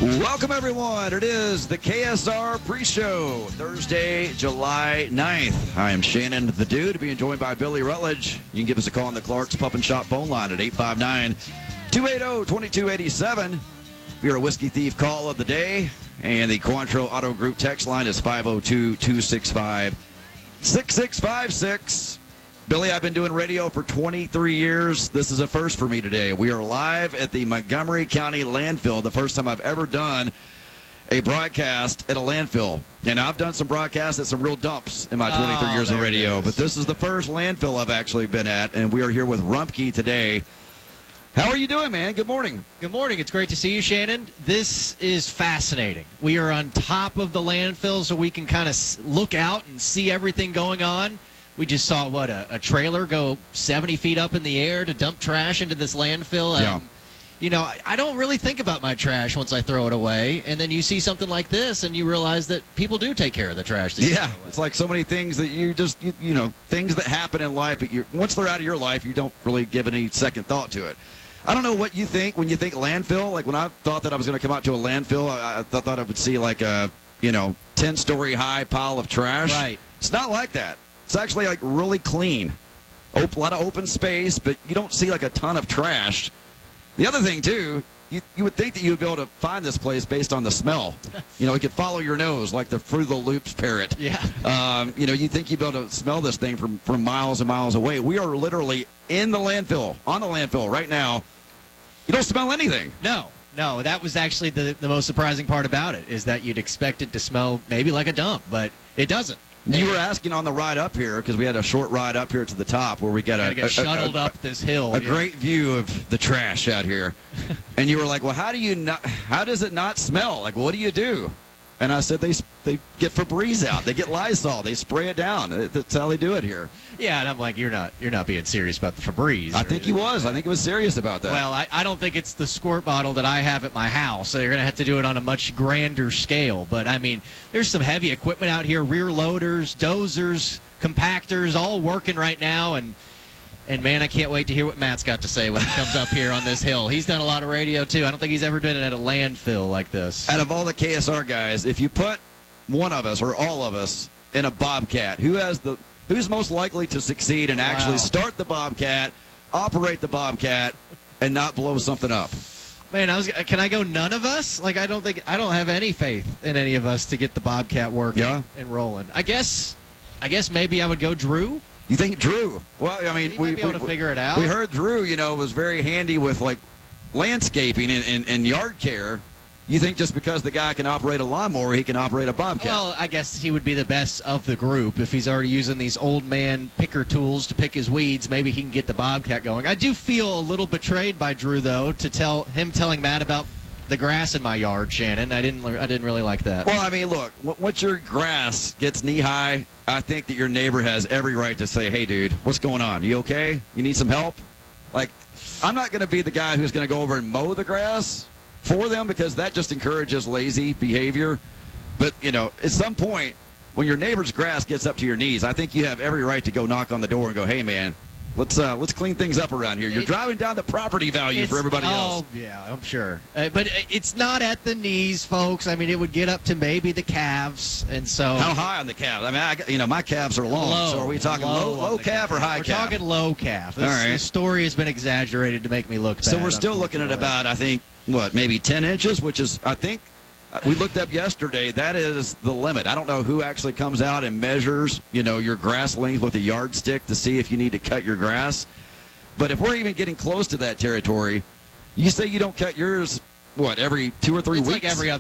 Welcome, everyone. It is the KSR pre-show, Thursday, July 9th. I am Shannon the Dude, being joined by Billy Rutledge. You can give us a call on the Clark's Pup and Shop phone line at 859-280-2287. You're a Whiskey Thief call of the day, and the Cointreau Auto Group text line is 502-265-6656. Billy, I've been doing radio for 23 years. This is a first for me today. We are live at the Montgomery County landfill, the first time I've ever done a broadcast at a landfill. And I've done some broadcasts at some real dumps in my 23 years of radio, but this is the first landfill I've actually been at, and we are here with Rumpke today. How are you doing, man? Good morning. Good morning. It's great to see you, Shannon. This is fascinating. We are on top of the landfill, so we can kind of look out and see everything going on. We just saw, a trailer go 70 feet up in the air to dump trash into this landfill. Yeah. You know, I don't really think about my trash once I throw it away. And then you see something like this, and you realize that people do take care of the trash. Yeah, it's like so many things that you just, you know, things that happen in life, but once they're out of your life, you don't really give any second thought to it. I don't know what you think when you think landfill. Like when I thought that I was going to come out to a landfill, I thought I would see like a, 10-story high pile of trash. Right. It's not like that. It's actually like really clean. A lot of open space, but you don't see like a ton of trash. The other thing, too, you would think that you would be able to find this place based on the smell. You could follow your nose like the Fruit of the Loops parrot. Yeah. You'd think you'd be able to smell this thing from miles and miles away. We are literally in the landfill, on the landfill right now. You don't smell anything. No, that was actually the most surprising part about it, is that you'd expect it to smell maybe like a dump, but it doesn't. You were asking on the ride up here, because we had a short ride up here to the top where we got get shuttled up this hill. A great view of the trash out here. And you were like, well, how does it not smell? Like, what do you do? And I said, they get Febreze out. They get Lysol. They spray it down. That's how they do it here. Yeah, and I'm like, you're not being serious about the Febreze. I think he was. I think he was serious about that. Well, I don't think it's the squirt bottle that I have at my house. So you're going to have to do it on a much grander scale. But, I mean, there's some heavy equipment out here, rear loaders, dozers, compactors, all working right now. And, man, I can't wait to hear what Matt's got to say when he comes up here on this hill. He's done a lot of radio, too. I don't think he's ever done it at a landfill like this. Out of all the KSR guys, if you put one of us or all of us in a Bobcat, who's most likely to succeed and actually start the Bobcat, operate the Bobcat, and not blow something up? Man, can I go none of us? Like, I don't have any faith in any of us to get the Bobcat working and rolling. I guess maybe I would go Drew. You think Drew? Well, I mean, we might be able to figure it out. We heard Drew, was very handy with like landscaping and yard care. You think just because the guy can operate a lawnmower, he can operate a Bobcat? Well, I guess he would be the best of the group if he's already using these old man picker tools to pick his weeds. Maybe he can get the Bobcat going. I do feel a little betrayed by Drew, though, telling Matt about the grass in my yard, Shannon. I didn't really like that. Well, I mean, look, once your grass gets knee-high, I think that your neighbor has every right to say, hey, dude, what's going on? You okay? You need some help? Like, I'm not going to be the guy who's going to go over and mow the grass for them because that just encourages lazy behavior. But, at some point, when your neighbor's grass gets up to your knees, I think you have every right to go knock on the door and go, hey, man, let's clean things up around here. You're driving down the property value for everybody else. Oh, yeah, I'm sure. But it's not at the knees, folks. I mean, it would get up to maybe the calves, and so. How high on the calves? I mean, my calves are long. So are we talking low calf or high calf? We're talking low calf. All right. The story has been exaggerated to make me look bad. So we're still looking at about, I think, maybe 10 inches, which is, I think, we looked up yesterday, that is the limit. I don't know who actually comes out and measures, your grass length with a yardstick to see if you need to cut your grass. But if we're even getting close to that territory, you say you don't cut yours, every 2 or 3 weeks? Like every other